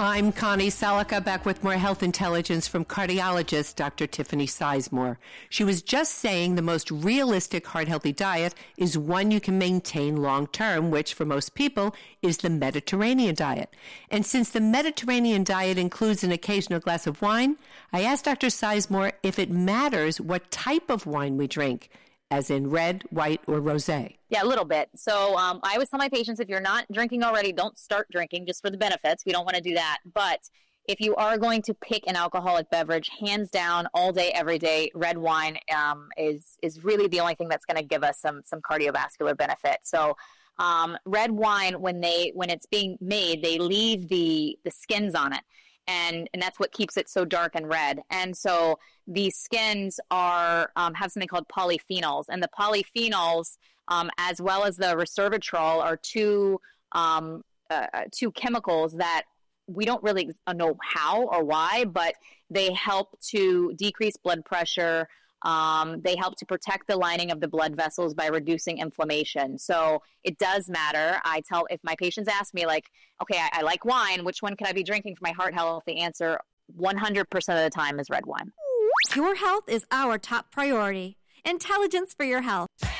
I'm Connie Salica, back with more health intelligence from cardiologist Dr. Tiffany Sizemore. She was just saying the most realistic heart-healthy diet is one you can maintain long-term, which for most people is the Mediterranean diet. And since the Mediterranean diet includes an occasional glass of wine, I asked Dr. Sizemore if it matters what type of wine we drink, as in red, white, or rosé. Yeah, a little bit. So I always tell my patients, if you're not drinking already, don't start drinking just for the benefits. We don't want to do that. But if you are going to pick an alcoholic beverage, hands down, all day, every day, red wine is really the only thing that's going to give us some cardiovascular benefit. So red wine, when it's being made, they leave the skins on it. And that's what keeps it so dark and red. And so these skins have something called polyphenols. And the polyphenols, as well as the resveratrol, are two chemicals that we don't really know how or why, but they help to decrease blood pressure. They help to protect the lining of the blood vessels by reducing inflammation. So it does matter. If my patients ask me, like, okay, I like wine, which one could I be drinking for my heart health? The answer 100% of the time is red wine. Your health is our top priority. Intelligence for your health.